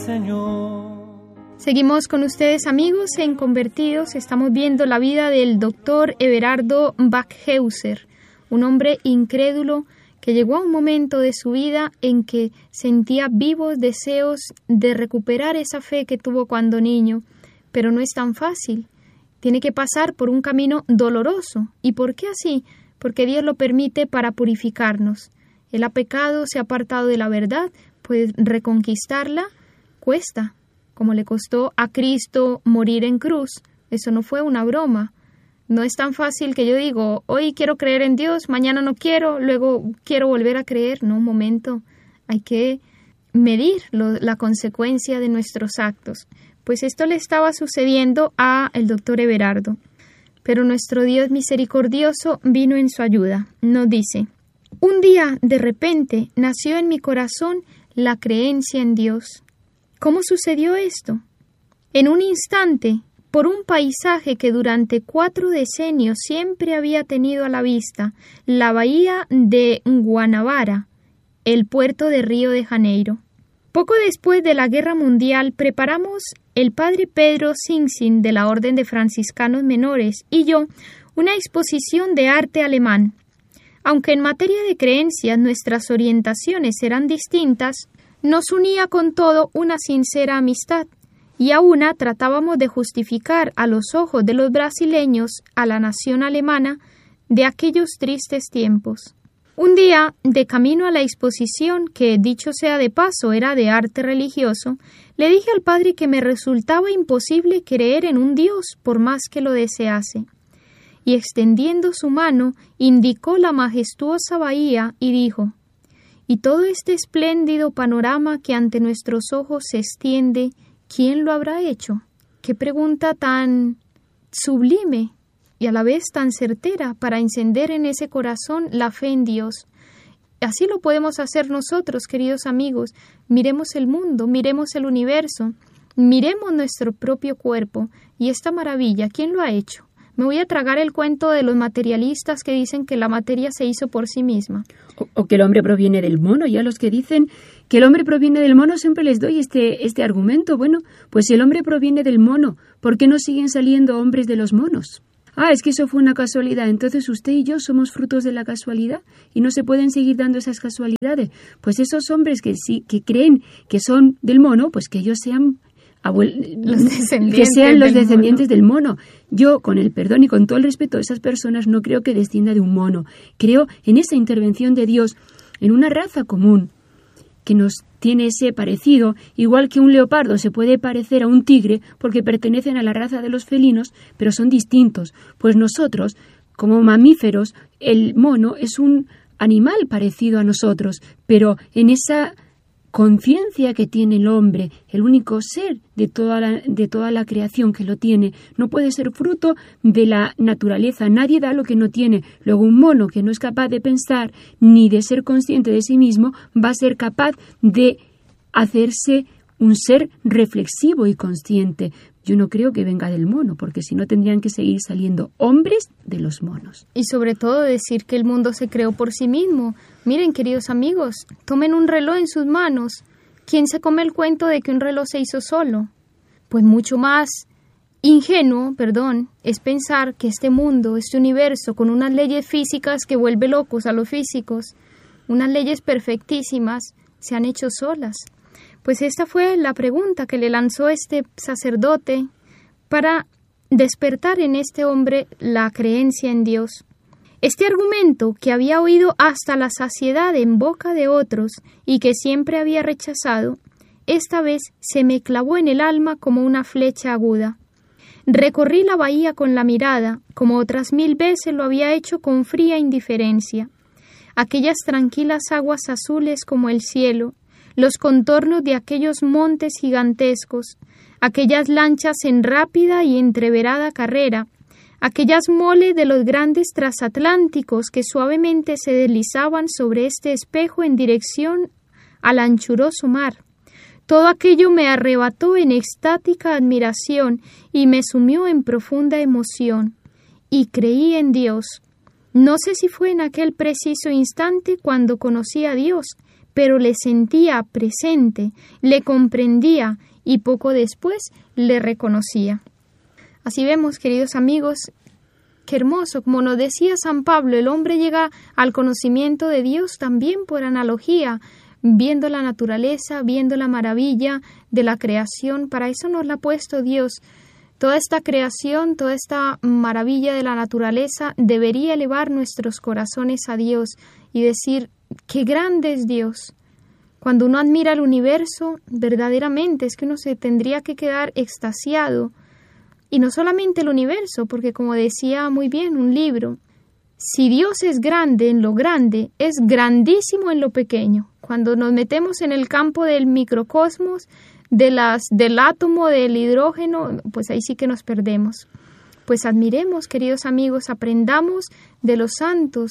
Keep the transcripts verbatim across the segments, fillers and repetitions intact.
Señor. Seguimos con ustedes, amigos, en Convertidos. Estamos viendo la vida del doctor Everardo Backheuser, un hombre incrédulo que llegó a un momento de su vida en que sentía vivos deseos de recuperar esa fe que tuvo cuando niño, pero no es tan fácil. Tiene que pasar por un camino doloroso. ¿Y por qué así? Porque Dios lo permite para purificarnos. Él ha pecado, se ha apartado de la verdad, pues reconquistarla cuesta, como le costó a Cristo morir en cruz. Eso no fue una broma. No es tan fácil que yo digo, hoy quiero creer en Dios, mañana no quiero, luego quiero volver a creer. No, un momento, hay que medir lo, la consecuencia de nuestros actos. Pues esto le estaba sucediendo a el doctor Everardo. Pero nuestro Dios misericordioso vino en su ayuda. Nos dice, un día, de repente, nació en mi corazón la creencia en Dios. ¿Cómo sucedió esto? En un instante, por un paisaje que durante cuatro decenios siempre había tenido a la vista, la bahía de Guanabara, el puerto de Río de Janeiro. Poco después de la Guerra Mundial preparamos el padre Pedro Sinsin de la Orden de Franciscanos Menores y yo una exposición de arte alemán. Aunque en materia de creencias nuestras orientaciones eran distintas, nos unía con todo una sincera amistad, y a una tratábamos de justificar a los ojos de los brasileños a la nación alemana de aquellos tristes tiempos. Un día, de camino a la exposición, que dicho sea de paso era de arte religioso, le dije al padre que me resultaba imposible creer en un Dios por más que lo desease. Y extendiendo su mano, indicó la majestuosa bahía y dijo, «Y todo este espléndido panorama que ante nuestros ojos se extiende, ¿quién lo habrá hecho?» ¡Qué pregunta tan sublime y a la vez tan certera para encender en ese corazón la fe en Dios! Así lo podemos hacer nosotros, queridos amigos. Miremos el mundo, miremos el universo, miremos nuestro propio cuerpo y esta maravilla, ¿quién lo ha hecho? Me voy a tragar el cuento de los materialistas que dicen que la materia se hizo por sí misma. O, o que el hombre proviene del mono. Y a los que dicen que el hombre proviene del mono siempre les doy este, este argumento. Bueno, pues si el hombre proviene del mono, ¿por qué no siguen saliendo hombres de los monos? Ah, es que eso fue una casualidad. Entonces usted y yo somos frutos de la casualidad y no se pueden seguir dando esas casualidades. Pues esos hombres que sí que creen que son del mono, pues que ellos sean Abuel, los que sean los del descendientes mono. del mono. Yo, con el perdón y con todo el respeto de esas personas, no creo que descienda de un mono. Creo en esa intervención de Dios, en una raza común que nos tiene ese parecido, igual que un leopardo se puede parecer a un tigre porque pertenecen a la raza de los felinos, pero son distintos. Pues nosotros, como mamíferos, el mono es un animal parecido a nosotros, pero en esa conciencia que tiene el hombre, el único ser de toda la, de toda la creación que lo tiene, no puede ser fruto de la naturaleza. Nadie da lo que no tiene. Luego un mono que no es capaz de pensar ni de ser consciente de sí mismo va a ser capaz de hacerse un ser reflexivo y consciente. Yo no creo que venga del mono, porque si no tendrían que seguir saliendo hombres de los monos. Y sobre todo decir que el mundo se creó por sí mismo. Miren, queridos amigos, tomen un reloj en sus manos. ¿Quién se come el cuento de que un reloj se hizo solo? Pues mucho más ingenuo, perdón, es pensar que este mundo, este universo, con unas leyes físicas que vuelve locos a los físicos, unas leyes perfectísimas, se han hecho solas. Pues esta fue la pregunta que le lanzó este sacerdote para despertar en este hombre la creencia en Dios. Este argumento que había oído hasta la saciedad en boca de otros y que siempre había rechazado, esta vez se me clavó en el alma como una flecha aguda. Recorrí la bahía con la mirada, como otras mil veces lo había hecho con fría indiferencia. Aquellas tranquilas aguas azules como el cielo, los contornos de aquellos montes gigantescos, aquellas lanchas en rápida y entreverada carrera, aquellas moles de los grandes transatlánticos que suavemente se deslizaban sobre este espejo en dirección al anchuroso mar. Todo aquello me arrebató en extática admiración y me sumió en profunda emoción. Y creí en Dios. No sé si fue en aquel preciso instante cuando conocí a Dios, pero le sentía presente, le comprendía y poco después le reconocía. Así vemos, queridos amigos, qué hermoso, como nos decía San Pablo, el hombre llega al conocimiento de Dios también por analogía, viendo la naturaleza, viendo la maravilla de la creación. Para eso nos la ha puesto Dios. Toda esta creación, toda esta maravilla de la naturaleza debería elevar nuestros corazones a Dios y decir, ¡qué grande es Dios! Cuando uno admira el universo, verdaderamente es que uno se tendría que quedar extasiado. Y no solamente el universo, porque como decía muy bien un libro, si Dios es grande en lo grande, es grandísimo en lo pequeño. Cuando nos metemos en el campo del microcosmos, de las, del átomo, del hidrógeno, pues ahí sí que nos perdemos. Pues admiremos, queridos amigos, aprendamos de los santos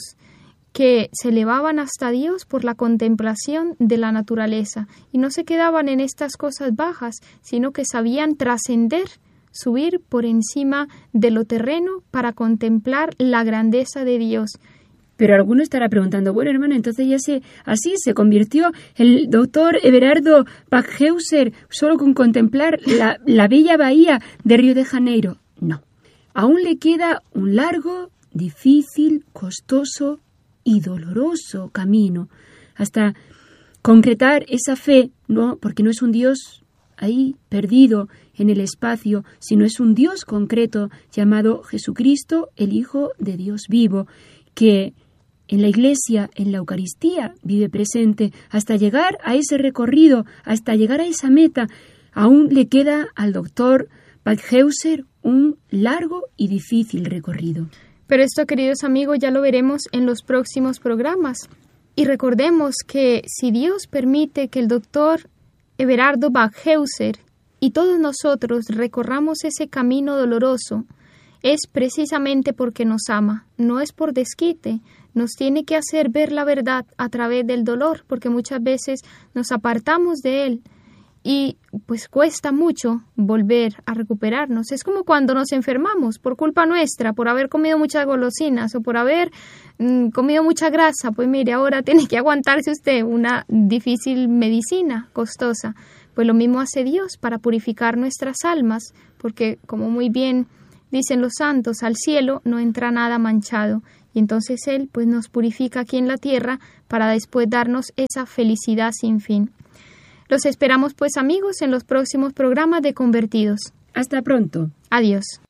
que se elevaban hasta Dios por la contemplación de la naturaleza y no se quedaban en estas cosas bajas, sino que sabían trascender, subir por encima de lo terreno para contemplar la grandeza de Dios. Pero alguno estará preguntando, bueno, hermano, entonces ya se, así se convirtió el doctor Everardo Backheuser solo con contemplar la, la bella bahía de Río de Janeiro. No, aún le queda un largo, difícil, costoso y doloroso camino hasta concretar esa fe, no, porque no es un Dios ahí perdido en el espacio, sino es un Dios concreto llamado Jesucristo, el Hijo de Dios vivo, que en la Iglesia, en la Eucaristía, vive presente hasta llegar a ese recorrido, hasta llegar a esa meta. Aún le queda al doctor Backheuser un largo y difícil recorrido. Pero esto, queridos amigos, ya lo veremos en los próximos programas. Y recordemos que si Dios permite que el doctor Everardo Backheuser y todos nosotros recorramos ese camino doloroso, es precisamente porque nos ama, no es por desquite, nos tiene que hacer ver la verdad a través del dolor, porque muchas veces nos apartamos de él y pues cuesta mucho volver a recuperarnos. Es como cuando nos enfermamos por culpa nuestra, por haber comido muchas golosinas o por haber mmm, comido mucha grasa. Pues mire, ahora tiene que aguantarse usted una difícil medicina costosa. Pues lo mismo hace Dios para purificar nuestras almas, porque como muy bien dicen los santos, al cielo no entra nada manchado. Y entonces Él pues nos purifica aquí en la tierra para después darnos esa felicidad sin fin. Los esperamos pues, amigos, en los próximos programas de Convertidos. Hasta pronto. Adiós.